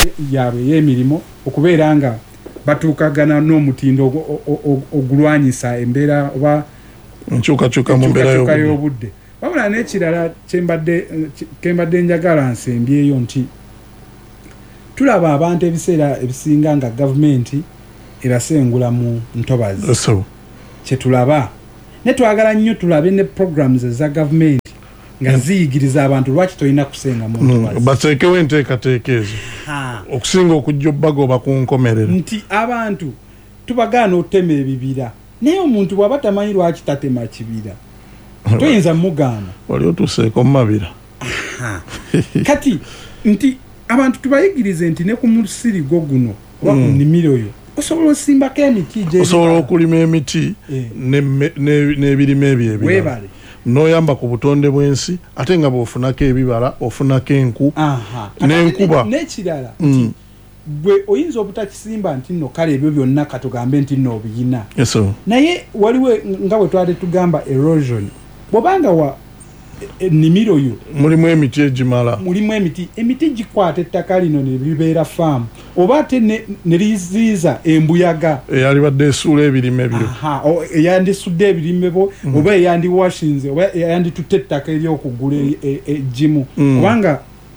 yaabwe y'emirimu okubeera nga batuukagana n'omutindo ogulwanyisa embeera oba enkyukakyuka mu mbeera y'obudde. Wabula n'ekirala kembadde njagala nsembyeyo nti tulaba abantu ebiseera ebisinga nga gavumenti ebasengula mu ntobazi. Kyetulaba ne twagala nnyo tulabe ne programs eza gavumenti nga ziyigiriza abantu lwaki tolina kusenga mu ntobazi. Bateekewo enteekateeka ezo okusinga okujja obbagoba ku nkomerero nti abantu tubagaana otema ebibira naye omuntu bw'aba tamanyi lwaki tatema kibira toyinza mugamba wali otuseeko mu mabira. Kati nti abantu tubayigirize nti ne ku musirigo guno oba ku nnimiro yo osobola osimbako emiti osobola okulima emiti n'ebirime ebyo ebirala n'oyamba ku butonde bw'ensi ate nga bw'ofunako ebibala ofunako enku n'enkuba n'ekirala nti bwe oyinza obutakisimba nti nno kale ebyo byonna katugambe nti nno obiyina naye waliwo nga bwe twali tugamba erosion bw'obanga ennimiro yo mulimu emiti egimala emiti gikwata ettaka lino ne libeera faamu oba ate ne liziiza embuyaga eyalibadde esuula ebirime byo eyandisudde ebirime bo oba eyandiwashinze oba eyanditutte ettaka eryokugula eggimu kubanga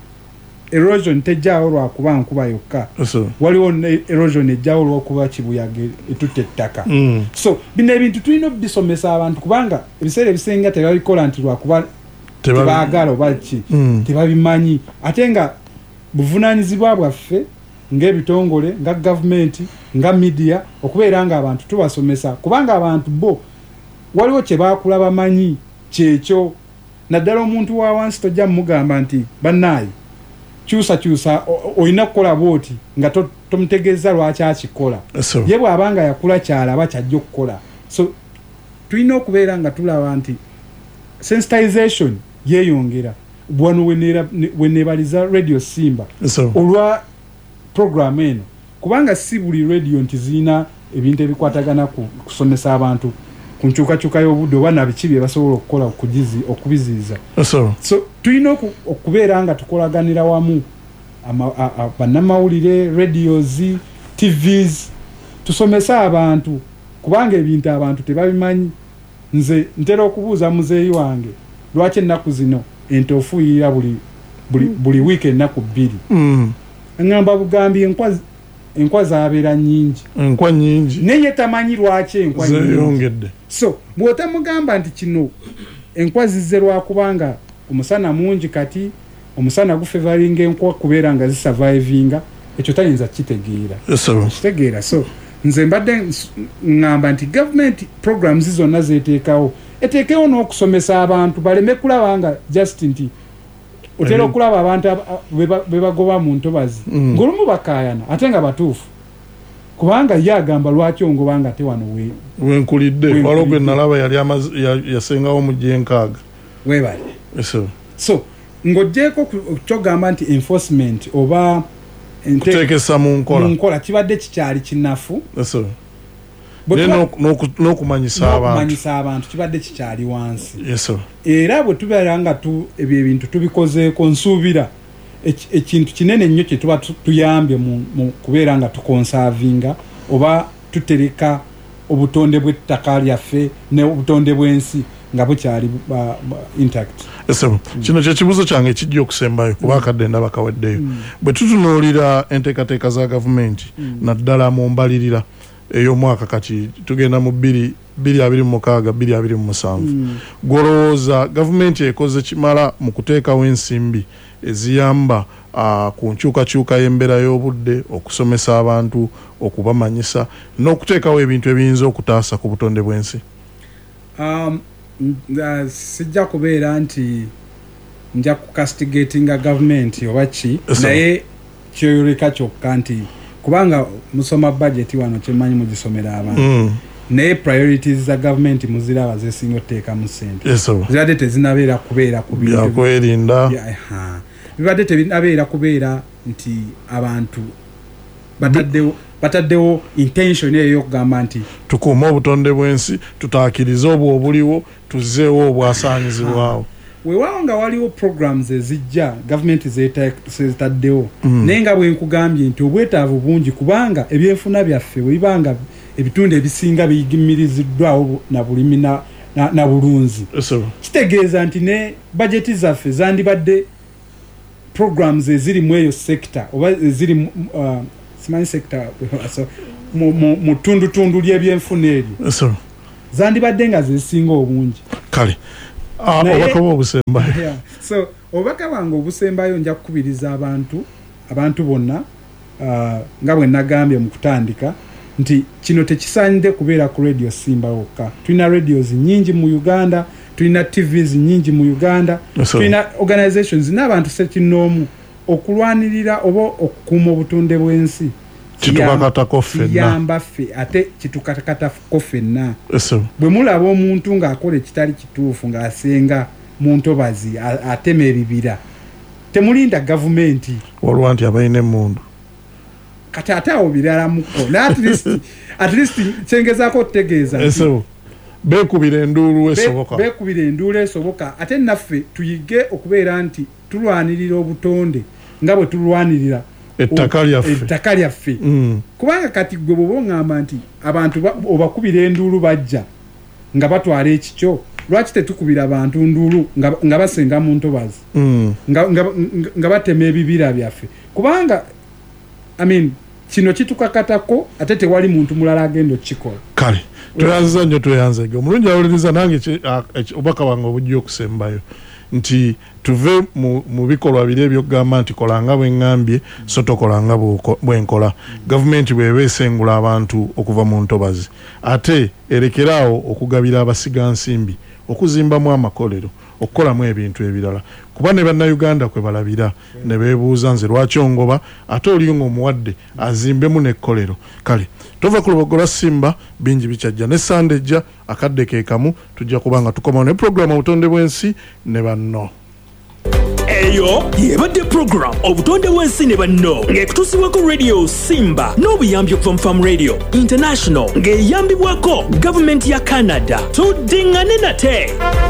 erosion tejjaawo lwakuba nkuba yokka waliwo erosion ejjaawo lwokuba kibuyaga etutte ettaka. So bino ebintu tulina obisomesa abantu kubanga ebiseera ebisinga tebabikola nti lwakuba tebaagala oba ki tebabimanyi ate nga buvunaanyizibwa bwaffe ng'ebitongole nga gavumenti nga media okubeera nga abantu tubasomesa kubanga abantu bo waliwo kye baakula bamanyi kyekyo naddala omuntu wa wansi tojja mugamba nti bannaayi kyusa olina kukola bwoti nga tomutegeeza lwaki akikola ye bw'abanga yakula kyalaba kyajja okukola. So tulina okubeera nga tulaba nti sensitization yeeyongera wano weneebaliza radio Simba olwa program eno kubanga si buli radio nti zirina ebintu ebikwatagana kusomesa abantu ku nkyukakyuka y'obudde oba nabiki bye basobola okukola okubiziiza. So tulina okubeera nga tukolaganira wamu bannamawulire radios TVs tusomesa abantu kubanga ebintu abantu tebabimanyi. Nze ntera okubuuza muzeeyi wange lwaki ennaku zino ente ofuuyira buli wiiki ennaku 2 ngamba bugambi enkwa zaabeera nnyingi naye tamanyi lwaki enkwa zeyongedde. So bw'otamugamba nti kino enkwa zizze lwakubanga omusana mungi kati omusana gufevaringa enkwa kubeera nga zisurvivinga ekyo tayinza kitegeera. So nze mbadde ngamba nti gavumenti programs zonna zeteekawo eteekewo n'okusomesa abantu baleme kulaba nga just nti otera okulaba abantu bebagoba mu ntobazi ng'olumu bakaayana ate nga batuufu kubanga ye agamba lwaki ongoba nga te wano wenkulidde waliwo gwe nalaba yali yasengawo mu gyenkaaga weebale. So ng'oggyeko kyogamba nti enforcement oba kuteekesa mu nkola kibadde kikyali kinafu n'okumanyisa abantu kibadde kikyali wansi era bwe tubeera nga ebyo ebintu tubikozeeko nsuubira ekintu kinene nnyo kye tuba tuyambye mu kubeera nga tukonsavinga oba tutereka obutonde bw'ettaka lyaffe n'obutonde bw'ensi nga bukyali intact. Kino kye kibuuzo kyange ekijja okusembayo kuba akadde ndaba kaweddeyo bwe tutunuulira enteekateeka za gavumenti naddala mu mbalirira ey'omwaka kati tugenda mu 2026-2027 gwolowooza gavumenti ekoze kimala mu kuteekawo ensimbi eziyamba ku nkyukakyuka y'embeera y'obudde okusomesa abantu okubamanyisa n'okuteekawo ebintu ebiyinza okutaasa ku butonde bw'ensi? Sijja kubeera nti nja kucastigatinga gavumenti oba ki naye kyoyoleka kyokka nti kubanga musoma budget wano kyemanyi mugisomera abantu naye priorities za gavumenti muziraba zesinga oteeka mu ssente zibadde tezinabeera kubeera ku bintu byakwerinda bibadde tebinabeera kubeera nti abantu bataddewo intention eyo y'okugamba nti tukuuma obutonde bw'ensi tutaakirize obwo obuliwo tuzzeewo obwasaanyizibwawo wewanga waliwo programs ezijja government zetaddewo naye nga bwe nkugambye nti obwetaavu bungi kubanga ebyenfuna byaffe bwebanga ebitundu ebisinga biyigimiriziddwawo na bulimi na bulunzi kitegeeza nti ne bajeti zaffe zandibadde programs eziri mu eyo sector oba eziri simanyi sector mu tundu ly'ebyenfuna eryo zandibadde nga zesinga obungi kale obubaka bw'obusembayo so obubaka bwange obusembayo nja kukubiriza abantu bonna nga bwe nagambye mu kutandika nti kino tekisaanidde kubeera ku radio Simba wokka. Tulina radios nyingi mu Uganda, tulina TVs nyingi mu Uganda, tulina organizations n'abantu sekinoomu okulwanirira oba okukuuma obutonde bw'ensi. Kitukakatako ffenna. Kiyamba ffe ate kitukakatako ffenna. Bwe mulaba omuntu ng'akola ekitali kituufu ng'asenga mu ntobazi atema ebibira, temulinda gavumenti. Waliwo nti abalina emmundu. Kati ate awo birala muko. At least kyengezaako otegeeza. Beekubira enduulu esoboka. Beekubira enduulu esoboka. Ate naffe tuyige okubeera nti tulwanirira obutonde nga bwe tulwanirira ettaka lyaffe. Kubanga kati gwe bw'oba ngamba nti abantu obakubira enduulu bajja nga batwala ekikyo, lwaki tetukubira abantu nduulu nga basenga mu ntobazi nga batema ebibira byaffe? Kubanga kino kitukakatako ate tewali muntu mulala agenda okukikola. Kale tweyanza nnyo tweyanzege omulungi awuliriza nange obubaka bwange obujja okusembayo nti tuve mu bikolwa biri ebyokugamba nti kolanga bwe ŋŋambye so tokolanga bwenkola. Gavumenti bw'eba esengula abantu okuva mu ntobazi ate erekeraawo okugabira abasigansimbi okuzimbamu amakolero okukolamu ebintu ebirala kuba ne bannayuganda kwe balabira ne beebuuza nze lwaki ongoba ate oli ng'omuwadde azimbemu n'ekkolero. Kale tova ku lubogo lwa Simba bingi bikyajja ne Sande ejja akadde ke kamu tujja kubanga tukomawo ne puroguramu obutonde bw'ensi ne banno. Eyo yebadde program obutonde bw'ensi ne banno ng'ekutuusibwako radio Simba n'obuyambi okuva mu Farm Radio International ng'eyambibwako gavumenti ya Canada. Tuddingane nate.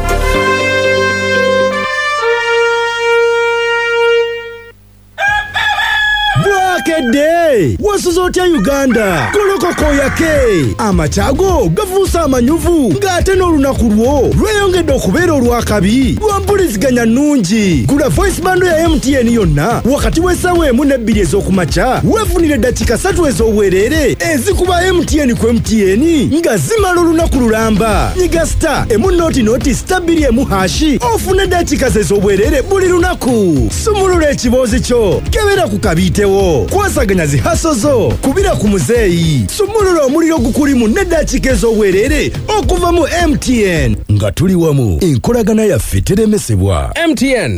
Bwakedde wasuza otya Uganda kolokoko yake amachago gavuusa amanyuvu ng'ate n'olunaku lwo lweyongedde okubeera olwakabi lwampuliziganya nnungi. Gula voice bando ya MTN yonna wakati w'essaawa 1 ne 2 ez'okumakya weefunire eddakiika 3 ez'obwereere ezikuba MTN ku MTN nga zimala olunaku lulamba. Nyiga star star 2 ofune eddakiika ez'obwereere buli lunaku. Sumulula ekiboozi kyo kebera ku kabiitewo kwasaganya zihaso zo kubira ku muzeeyi. Sumulula omuliro gukulimu n'eddakiika ez'obwereere okuva mu MTN nga tuli wamu enkolagana yaffe teremesebwa. MTN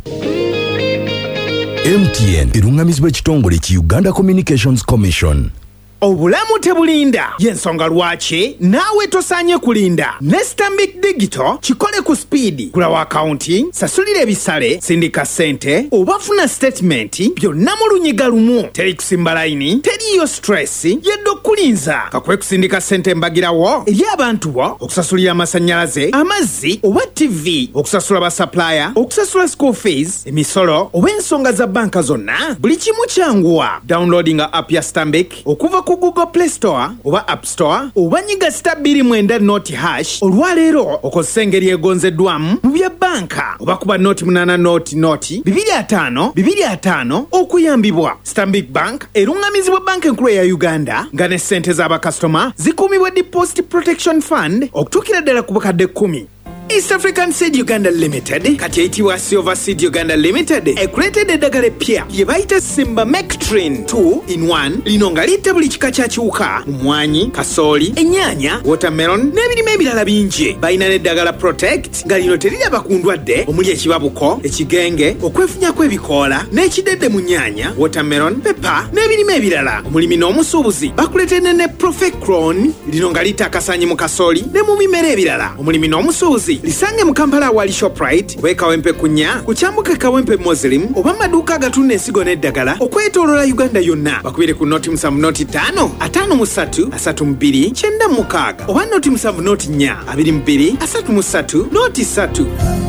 erungamizibwa ekitongole ki Uganda Communications Commission. Obulamu tebulinda yensonga lwaki naawe tosaanye kulinda. Ne Stanbic Digital kikole ku speed. Kulawa accounting, sasulira ebisale, sindika ssente, obafuna statement byonna mu lunyiga lumu. Teri kusimba layini, teriyo stress, yedde okulinza. Kakwe kusindika ssente mbagirawo eri abantu bo, okusasulira amasannyalaze, amazzi oba TV, okusasula ba supplier, okusasula school fees, emisolo oba ensonga za banka zonna. Buli kimu kyanguwa. Downloading app ya Stanbic okuva ku Google Play Store oba App Store oba nyiga star 2 noti hash. Olwaleero okozesa engeri egonzeddwamu mu bya banka oba kuba noti 8 noti 25 okuyambibwa. Stanbic Bank erungamizibwa banka enkulu ya Uganda nga ne ssente z'abakasitoma zikuumibwa Deposit Protection Fund okutuukira ddala ku bukadde 10. East African Seed Uganda Limited kati eyitibwa Silver Seed Uganda Limited ekuleetedde eddagala eppya lye bayita Simba Mectrin 2 in 1 lino nga litta buli kika kya kiwuka mumwanyi, kasooli, ennyaanya, watermelon n'ebirime ebirala bingi. Balina n'eddagala Protect nga lino teriraba ku ndwadde omuli ekibabuko, ekigenge, okwefunyako ebikoola n'ekidedde mu nnyaanya, watermelon, pepper n'ebirime ebirala. Omulimi n'omusuubuzi bakuleetedde ne Profecron lino nga litta akasanyi mu kasooli ne mu bimera ebirala. Omulimi n'omusuubuzi lisange mu Kampala awali Shoprite oba Kawempe kunya ku kyambuka Kawempe Muslim oba maduuka agatunda ensigo n'eddagala okwetooloola Uganda yonna. Bakubire ku noti 7 noti 5 53 32 96 oba noti 7 noti 4 22 33 noti 3.